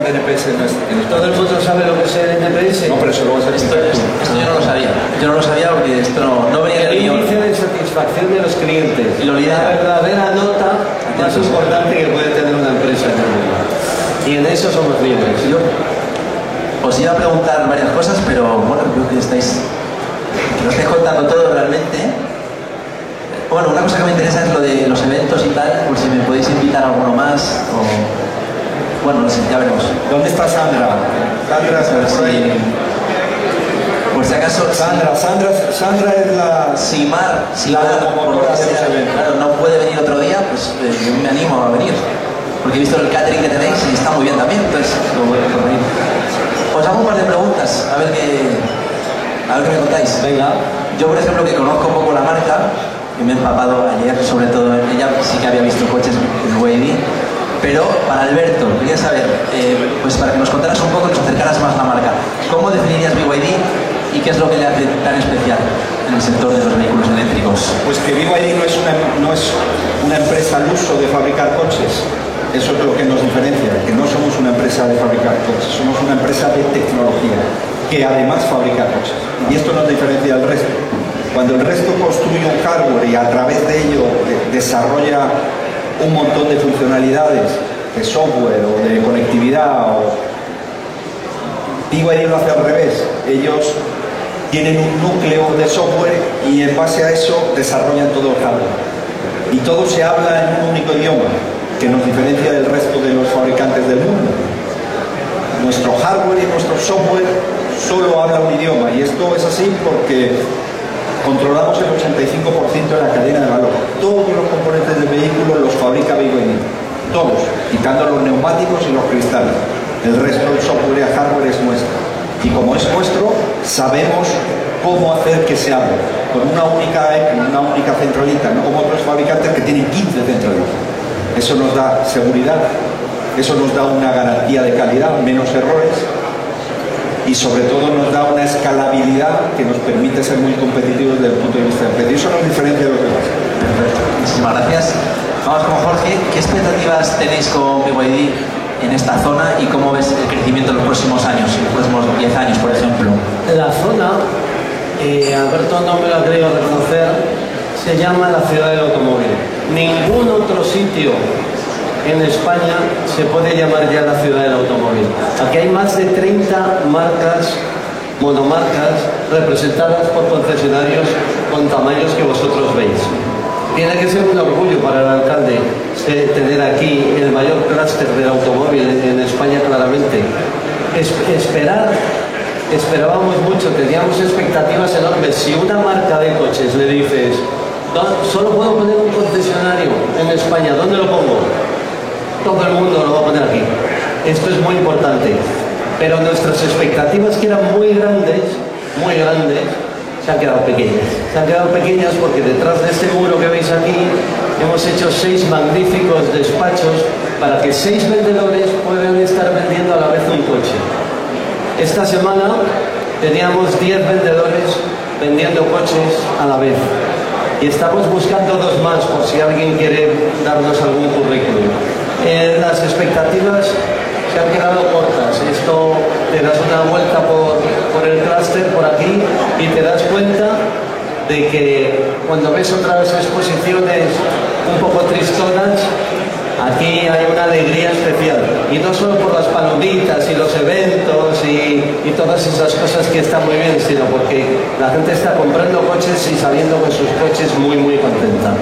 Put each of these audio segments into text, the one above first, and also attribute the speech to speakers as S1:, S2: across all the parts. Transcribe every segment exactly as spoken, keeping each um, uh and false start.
S1: N P S no es, en
S2: ¿Todo el mundo sabe lo que es el N P S?
S1: No, pero eso lo vas a
S3: Esto,
S1: explicar tú.
S3: esto yo no lo sabía. Yo no lo sabía porque esto no, no venía del
S2: El
S3: guión.
S2: índice de satisfacción de los clientes.
S3: Y lo
S2: la verdadera nota más importante que puede tener una empresa en el mundo. Y en eso somos líderes.
S3: Yo os iba a preguntar varias cosas, pero bueno, creo que estáis, que lo estáis contando todo realmente. Bueno, una cosa que me interesa es lo de los eventos y tal, por si me podéis invitar a alguno más o... Bueno, no sé, ya veremos.
S1: ¿Dónde está Sandra? Sandra,
S3: A ver si... Por si acaso...
S1: Sandra, Sandra, Sandra es la...
S3: Simar,
S1: La
S3: Simar, por lo
S1: locomotora
S3: que
S1: de los
S3: sea,
S1: eventos.
S3: claro, no puede venir otro día, pues eh, yo me animo a venir. Porque he visto el catering que tenéis y está muy bien también, entonces lo voy a venir. Os hago un par de preguntas, a ver qué, a ver qué me contáis.
S2: Venga.
S3: Yo, por ejemplo, que conozco un poco la marca, que me he empapado ayer, sobre todo, ella sí que había visto coches en B Y D, pero para Alberto, quería saber, eh, pues para que nos contaras un poco, nos acercaras más a la marca, ¿cómo definirías B Y D y qué es lo que le hace tan especial en el sector de los vehículos eléctricos?
S1: Pues que B Y D no es una, no es una empresa al uso de fabricar coches. Eso es lo que nos diferencia, que no somos una empresa de fabricar coches, somos una empresa de tecnología, que además fabrica coches. Y esto nos diferencia del resto. Cuando el resto construye un hardware y a través de ello de, desarrolla un montón de funcionalidades, de software o de conectividad, o... B Y D lo hace al revés. Ellos tienen un núcleo de software y en base a eso desarrollan todo el hardware. Y todo se habla en un único idioma, que nos diferencia del resto de los fabricantes del mundo. Nuestro hardware y nuestro software solo habla un idioma, y esto es así porque controlamos el ochenta y cinco por ciento de la cadena de valor. Todos los componentes del vehículo los fabrica B Y D, todos, quitando los neumáticos y los cristales. El resto del software y el hardware es nuestro. Y como es nuestro, sabemos cómo hacer que se hable, con una única, una única centralita, no como otros fabricantes que tienen quince centralitas. Eso nos da seguridad, eso nos da una garantía de calidad, menos errores y sobre todo nos da una escalabilidad que nos permite ser muy competitivos desde el punto de vista del precio. Eso nos diferencia de los demás.
S3: Perfecto. Muchísimas gracias. Vamos con Jorge. ¿Qué expectativas tenéis con B Y D en esta zona y cómo ves el crecimiento en los próximos años, en los próximos diez años, por ejemplo?
S2: La zona, eh, Alberto no me lo ha querido reconocer, se llama la ciudad del automóvil. Ningún otro sitio en España se puede llamar ya la ciudad del automóvil. Aquí hay más de treinta marcas, monomarcas, representadas por concesionarios con tamaños que vosotros veis. Tiene que ser un orgullo para el alcalde tener aquí el mayor clúster del automóvil en España, claramente. Es, esperar, esperábamos mucho, teníamos expectativas enormes. Si una marca de coches le dices, solo puedo poner un concesionario en España, ¿dónde lo pongo? Todo el mundo lo va a poner aquí. Esto es muy importante. Pero nuestras expectativas, que eran muy grandes, muy grandes, se han quedado pequeñas. Se han quedado pequeñas porque detrás de este muro que veis aquí hemos hecho seis magníficos despachos para que seis vendedores puedan estar vendiendo a la vez un coche. Esta semana teníamos diez vendedores vendiendo coches a la vez. Y estamos buscando dos más por si alguien quiere darnos algún currículum. Eh, las expectativas se han quedado cortas. Esto te das una vuelta por, por el clúster por aquí y te das cuenta de que cuando ves otras exposiciones un poco tristonas, aquí hay una alegría especial. Y no solo por las palomitas y los eventos y, y todas esas cosas que están muy bien, sino porque la gente está comprando coches y saliendo con sus coches muy, muy contenta.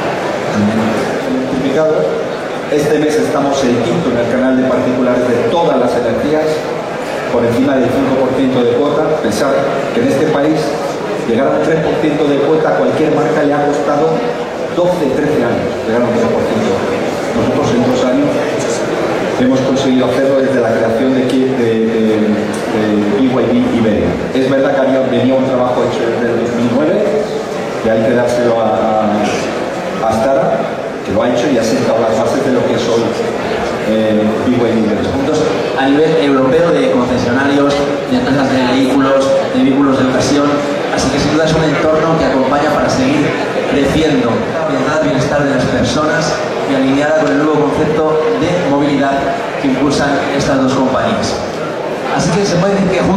S1: Este mes estamos el quinto en el canal de particulares de todas las energías, por encima del cinco por ciento de cuota. Pensad que en este país llegar a un tres por ciento de cuota a cualquier marca le ha costado doce, trece años llegar a un tres por ciento. Nosotros en dos años hemos conseguido hacerlo desde la creación de, de, de, de B Y D Iberia. Es verdad que había, venía un trabajo hecho desde el dos mil nueve, que hay que dárselo a, a Astara, que lo ha hecho y ha sentado las bases de lo que son eh, B Y D.
S3: Puntos a nivel europeo de concesionarios, de empresas de vehículos, de vehículos de ocasión, así que sin duda es un entorno que acompaña para seguir creciendo, bienestar, bienestar de las personas y alineada con el nuevo concepto de movilidad que impulsan estas compañías. Así que se puede decir que